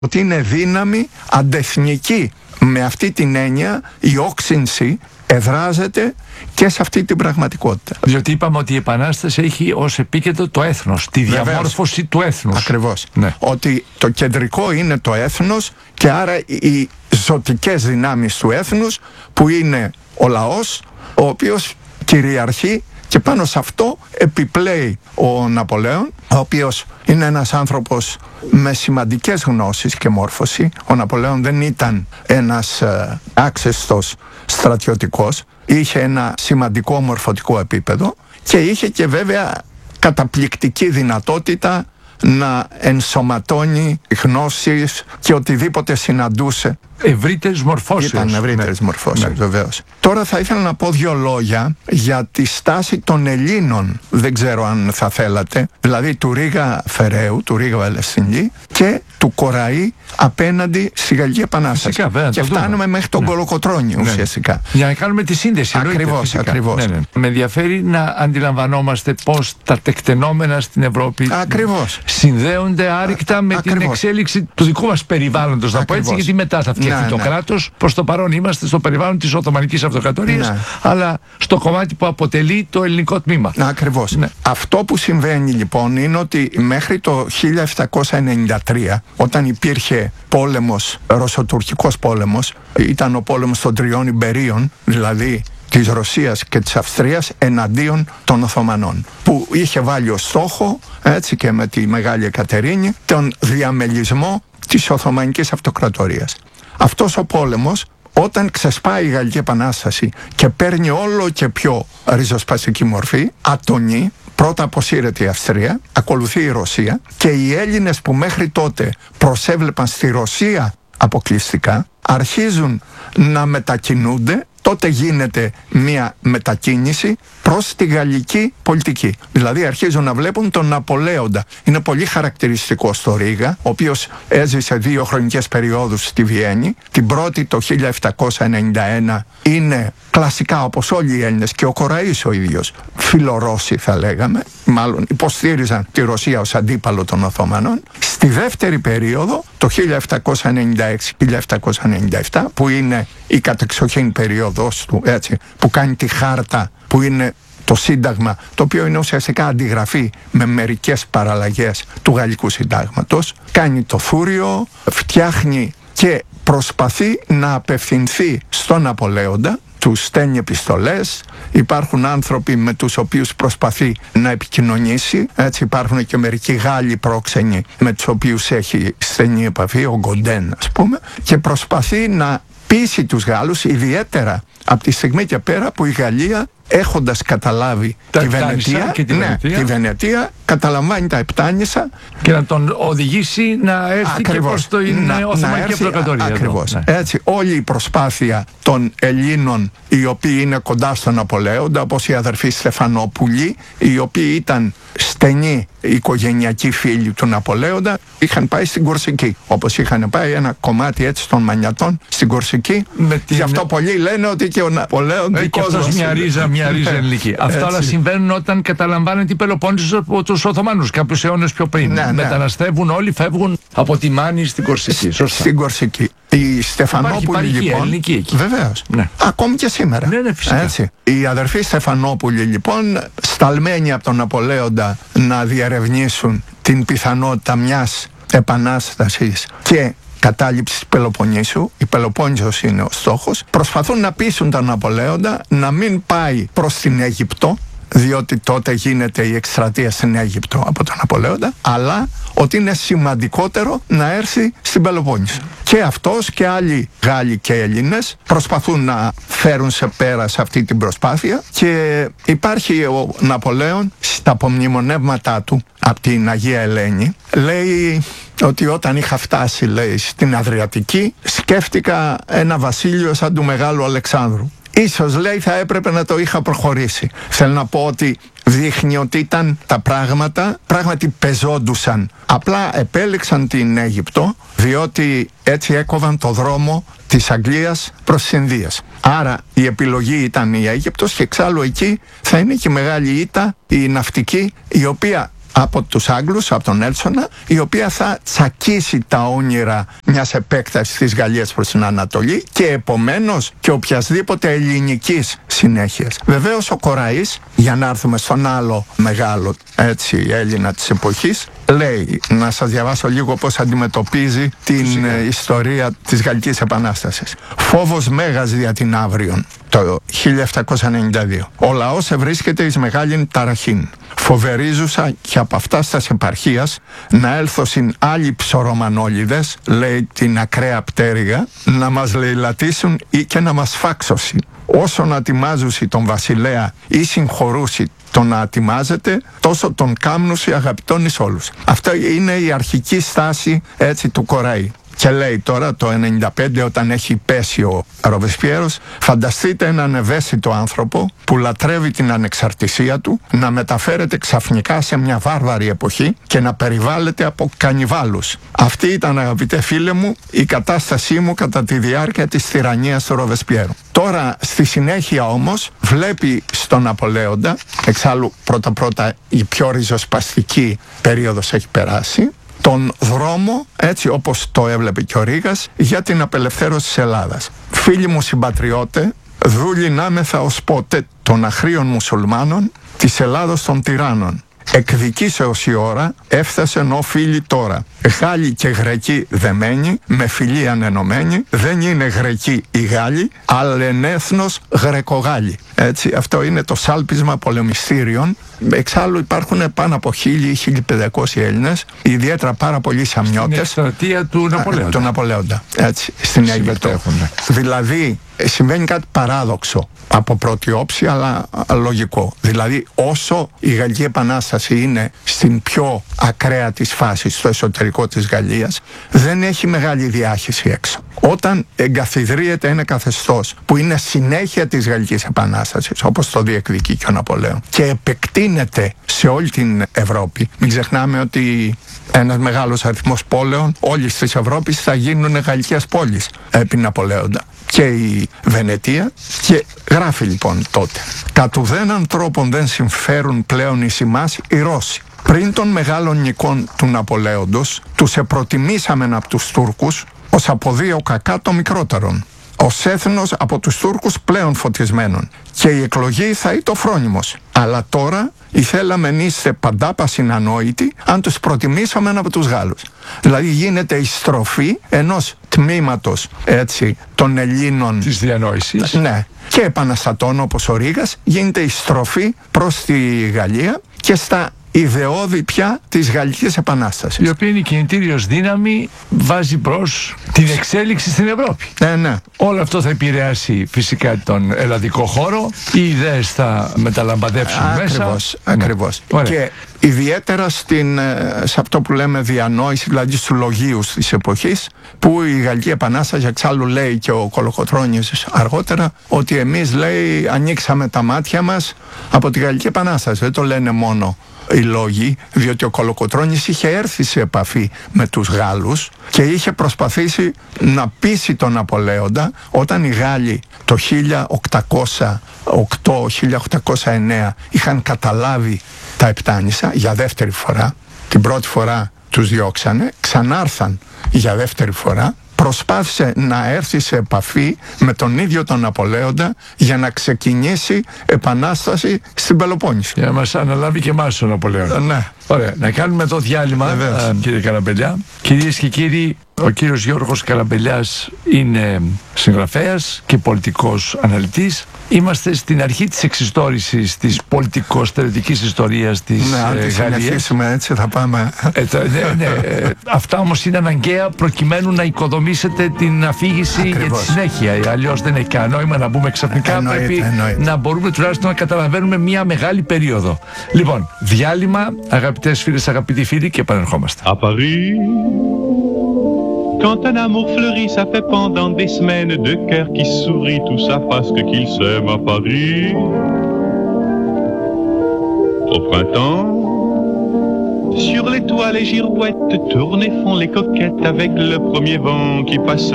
ότι είναι δύναμη αντεθνική. Με αυτή την έννοια η όξυνση εδράζεται και σε αυτή την πραγματικότητα. Διότι είπαμε ότι η Επανάσταση έχει ως επίκεντρο το έθνος, τη διαμόρφωση του έθνους. Ακριβώς. Ναι. Ότι το κεντρικό είναι το έθνος και άρα οι ζωτικές δυνάμεις του έθνους, που είναι ο λαός, ο οποίος κυριαρχεί, και πάνω σε αυτό επιπλέει ο Ναπολέον, ο οποίος είναι ένας άνθρωπος με σημαντικές γνώσεις και μόρφωση. Ο Ναπολέον δεν ήταν ένας άξεστος στρατιωτικός, είχε ένα σημαντικό μορφωτικό επίπεδο και είχε και βέβαια καταπληκτική δυνατότητα να ενσωματώνει γνώσεις και οτιδήποτε συναντούσε. Ευρύτερες μορφώσεις. Ήταν ευρύτερες μορφώσεις, βεβαίως. Τώρα θα ήθελα να πω 2 λόγια για τη στάση των Ελλήνων. Δεν ξέρω αν θα θέλατε. Δηλαδή του Ρίγα Φεραίου, του Ρίγα Βελεσσινή και του Κοραή απέναντι στη Γαλλική Επανάσταση. Φυσικά, βέβαια, και φτάνουμε μέχρι τον Κολοκοτρώνη ουσιαστικά. Για να κάνουμε τη σύνδεση. Ακριβώς. Με ενδιαφέρει να αντιλαμβανόμαστε πώς τα τεκτενόμενα στην Ευρώπη συνδέονται άρρηκτα με την εξέλιξη του δικού μας περιβάλλοντος. Να πω έτσι, γιατί μετά θα φτιαχτεί το κράτος. Προς το παρόν είμαστε στο περιβάλλον της Οθωμανικής Αυτοκρατορίας, αλλά στο κομμάτι που αποτελεί το ελληνικό τμήμα. Ακριβώς. Αυτό που συμβαίνει λοιπόν είναι ότι μέχρι το 1793, όταν υπήρχε πόλεμος, ρωσοτουρκικός πόλεμος, ήταν ο πόλεμος των 3 Ιμπερίων, δηλαδή της Ρωσίας και της Αυστρίας εναντίον των Οθωμανών, που είχε βάλει ως στόχο, έτσι και με τη Μεγάλη Εκατερίνη, τον διαμελισμό της Οθωμανικής Αυτοκρατορίας. Αυτός ο πόλεμος, όταν ξεσπάει η Γαλλική Επανάσταση και παίρνει όλο και πιο ριζοσπαστική μορφή, ατονεί. Πρώτα αποσύρεται η Αυστρία, ακολουθεί η Ρωσία, και οι Έλληνες που μέχρι τότε προσέβλεπαν στη Ρωσία αποκλειστικά αρχίζουν να μετακινούνται. Τότε γίνεται μια μετακίνηση προς τη γαλλική πολιτική. Δηλαδή αρχίζουν να βλέπουν τον Ναπολέοντα. Είναι πολύ χαρακτηριστικό στο Ρίγα, ο οποίος έζησε 2 χρονικές περιόδους στη Βιέννη. Την πρώτη το 1791 είναι κλασικά, όπως όλοι οι Έλληνες και ο Κοραής ο ίδιος, φιλορώσοι θα λέγαμε, μάλλον υποστήριζαν τη Ρωσία ως αντίπαλο των Οθωμανών. Στη δεύτερη περίοδο, το 1796-1797, που είναι η κατεξοχήν περίοδος του, έτσι, που κάνει τη χάρτα, που είναι το Σύνταγμα, το οποίο είναι ουσιαστικά αντιγραφή με μερικές παραλλαγές του Γαλλικού Συντάγματος, κάνει το θούριο, φτιάχνει και προσπαθεί να απευθυνθεί στον Ναπολέοντα, του στέλνει επιστολές, υπάρχουν άνθρωποι με τους οποίους προσπαθεί να επικοινωνήσει, έτσι, υπάρχουν και μερικοί Γάλλοι πρόξενοι με τους οποίους έχει στενή επαφή, ο Γκοντέν ας πούμε, και προσπαθεί να πείσει τους Γάλλους, ιδιαίτερα από τη στιγμή και πέρα που η Γαλλία, έχοντας καταλάβει τη Βενετία, τη Βενετία, καταλαμβάνει τα Επτάνησα και να τον οδηγήσει να έρθει και προς το Οθωμανική Αυτοκρατορία. Ακριβώς. Έτσι, όλη η προσπάθεια των Ελλήνων, οι οποίοι είναι κοντά στον Ναπολέοντα, όπως οι αδερφοί Στεφανόπουλοι, οι οποίοι ήταν στενοί οικογενειακοί φίλοι του Ναπολέοντα, είχαν πάει στην Κορσική. Όπως είχαν πάει ένα κομμάτι έτσι των Μανιατών στην Κορσική. Γι' αυτό πολλοί λένε ότι και ο Ναπολέον δικός μας. Μια ρίζα ελληνική. Αυτά όλα συμβαίνουν όταν καταλαμβάνεται η Πελοπόννησος από τους Οθωμανούς κάποιους αιώνες πιο πριν. Μεταναστεύουν όλοι, φεύγουν από τη Μάνη στην Κορσική. Στην Κορσική. Οι Στεφανόπουλοι λοιπόν. Ελληνική εκεί. Βεβαίως. Ακόμη και σήμερα. Ναι, φυσικά. Έτσι. Οι αδερφοί Στεφανόπουλοι λοιπόν, σταλμένοι από τον Ναπολέοντα να διερευνήσουν την πιθανότητα μιας επανάστασης και κατάληψη της Πελοποννήσου, η Πελοπόννησος είναι ο στόχος, προσπαθούν να πείσουν τον Ναπολέοντα να μην πάει προς την Αίγυπτο, διότι τότε γίνεται η εκστρατεία στην Αίγυπτο από τον Ναπολέοντα, αλλά ότι είναι σημαντικότερο να έρθει στην Πελοπόννησο. Και αυτός και άλλοι Γάλλοι και Έλληνες προσπαθούν να φέρουν σε πέρα σε αυτή την προσπάθεια, και υπάρχει ο Ναπολέον στα απομνημονεύματά του από την Αγία Ελένη, λέει ότι όταν είχα φτάσει, λέει, στην Αδριατική, σκέφτηκα ένα βασίλειο σαν του Μεγάλου Αλεξάνδρου. Ίσως, λέει, θα έπρεπε να το είχα προχωρήσει. Θέλω να πω ότι δείχνει ότι ήταν τα πράγματα, πράγματι πεζόντουσαν. Απλά επέλεξαν την Αίγυπτο, διότι έτσι έκοβαν το δρόμο της Αγγλίας προς τις Ινδίες. Άρα η επιλογή ήταν η Αίγυπτος, και εξάλλου εκεί θα είναι και η μεγάλη ήττα, η ναυτική, η οποία από τους Άγγλους, από τον Έλσονα, η οποία θα τσακίσει τα όνειρα μιας επέκτασης της Γαλλίας προς την Ανατολή και επομένως και οποιασδήποτε ελληνικής συνέχειας. Βεβαίως ο Κοραής, για να έρθουμε στον άλλο μεγάλο Έλληνα της εποχής, λέει, να σας διαβάσω λίγο πώς αντιμετωπίζει την ιστορία της Γαλλικής Επανάστασης. Φόβος μέγας δια την αύριον, το 1792. Ο λαός ευρίσκεται εις μεγάλην ταραχήν. Φοβερίζουσα και από αυτά στας επαρχίας να έλθωσιν άλλοι ψωρομανόλιδες, λέει την ακραία πτέρυγα, να μας λαιλατήσουν ή και να μας φάξωσιν. Όσο να τιμάζουσι τον βασιλέα ή συγχωρούσι το να ατιμάζεται, τόσο τον κάμνουσι αγαπητόν εις όλους. Αυτό είναι η αρχική στάση του Κοραή. Και λέει τώρα το 1995, όταν έχει πέσει ο Ροβεσπιέρος, φανταστείτε έναν ευαίσθητο άνθρωπο που λατρεύει την ανεξαρτησία του να μεταφέρεται ξαφνικά σε μια βάρβαρη εποχή και να περιβάλλεται από κανιβάλους. Αυτή ήταν, αγαπητέ φίλε μου, η κατάστασή μου κατά τη διάρκεια της τυραννίας του Ροβεσπιέρου. Τώρα στη συνέχεια όμως βλέπει στον Ναπολέοντα, εξάλλου πρώτα η πιο ριζοσπαστική περίοδος έχει περάσει, τον δρόμο, έτσι όπως το έβλεπε και ο Ρήγας, για την απελευθέρωση της Ελλάδας. Φίλοι μου συμπατριώτε, δούληνάμεθα ως πότε των αχρήων μουσουλμάνων της Ελλάδος των τυράννων. Εκδικήσεως η ώρα έφτασε ενώ φίλοι τώρα. Γάλλοι και Γρεκοί δεμένοι, με φιλία ενωμένοι, δεν είναι Γρεκοί οι Γάλλοι, αλλά ενέθνος Γρεκογάλλοι. Έτσι, αυτό είναι το σάλπισμα πολεμιστήριων. Εξάλλου υπάρχουν πάνω από 1.000-1.500 Έλληνες, ιδιαίτερα πάρα πολλοί Σαμιώτες. Στην εκστρατεία του Ναπολέοντα. Έτσι, στην Αίγυπτο. Δηλαδή, συμβαίνει κάτι παράδοξο από πρώτη όψη, αλλά λογικό. Δηλαδή, όσο η Γαλλική Επανάσταση είναι στην πιο ακραία της φάση, στο εσωτερικό της Γαλλίας, δεν έχει μεγάλη διάχυση έξω. Όταν εγκαθιδρύεται ένα καθεστώς που είναι συνέχεια της Γαλλικής Επανάστασης, όπως το διεκδικεί και ο Ναπολέον, και επεκτείνεται σε όλη την Ευρώπη, μην ξεχνάμε ότι ένας μεγάλος αριθμός πόλεων όλης της Ευρώπης θα γίνουν γαλλικές πόλεις επί Ναπολέοντα, και η Βενετία, και γράφει λοιπόν τότε: «Κατ' ουδέναν τρόπον δεν συμφέρουν πλέον εις ημάς οι Ρώσοι. Πριν των μεγάλων νικών του Ναπολέοντος, τους επροτιμήσαμεν από τους Τούρκους ως από δύο κακά το μικρότερον, ως έθνος από τους Τούρκους πλέον φωτισμένων, και η εκλογή θα είτο φρόνιμος. Αλλά τώρα ήθελαμεν είστε παντάπα συνανόητοι αν τους προτιμήσαμεν από τους Γάλλους». Δηλαδή γίνεται η στροφή ενός τμήματος των Ελλήνων της διανόησης. Ναι. Και επαναστατών όπως ο Ρήγας, γίνεται η στροφή προς τη Γαλλία και στα ιδεώδη πια της Γαλλικής Επανάστασης, η οποία είναι η κινητήριος δύναμη, βάζει προς την εξέλιξη στην Ευρώπη. Ναι. Όλο αυτό θα επηρεάσει φυσικά τον ελλαδικό χώρο, οι ιδέες θα μεταλαμπαδεύσουν μέσα. Ακριβώς. Ναι. Και ιδιαίτερα σε αυτό που λέμε διανόηση, δηλαδή στους λογίους της εποχής, που η Γαλλική Επανάσταση, εξάλλου λέει και ο Κολοκοτρώνης αργότερα, ότι εμείς, λέει, ανοίξαμε τα μάτια μας από τη Γαλλική Επανάσταση. Δεν το λένε μόνο οι λόγοι, διότι ο Κολοκοτρώνης είχε έρθει σε επαφή με τους Γάλλους και είχε προσπαθήσει να πείσει τον Ναπολέοντα, όταν οι Γάλλοι το 1808-1809 είχαν καταλάβει τα Επτάνησα για δεύτερη φορά. Την πρώτη φορά τους διώξανε, ξανάρθαν για δεύτερη φορά. Προσπάθησε να έρθει σε επαφή με τον ίδιο τον Ναπολέοντα για να ξεκινήσει επανάσταση στην Πελοπόννησο. Για να μας αναλάβει και εμάς ο Ναπολέοντα. Ναι. Ωραία, να κάνουμε εδώ διάλειμμα, κύριε Καραμπελιά. Κυρίες και κύριοι, ο κύριος Γιώργος Καραμπελιάς είναι συγγραφέας και πολιτικός αναλυτής. Είμαστε στην αρχή της εξιστόρησης της πολιτικο-στρατηγικής ιστορίας της Γαλλίας. Ναι, αν τη συνεχίσουμε έτσι θα πάμε. Ναι. Αυτά όμως είναι αναγκαία προκειμένου να οικοδομήσετε την αφήγηση για τη συνέχεια. Αλλιώς δεν έχει κανένα νόημα να μπούμε ξαφνικά. Πρέπει να μπορούμε τουλάχιστον να καταλαβαίνουμε μια μεγάλη περίοδο. Λοιπόν, διάλειμμα, αγαπητές φίλες, αγαπητοί φίλοι, και επανερχόμαστε. À Paris, quand un amour fleurit, ça fait pendant des semaines deux cœurs qui sourient, tout ça parce qu'ils s'aiment à Paris. Au printemps, sur les toits les girouettes tournent et font les coquettes avec le premier vent qui passe.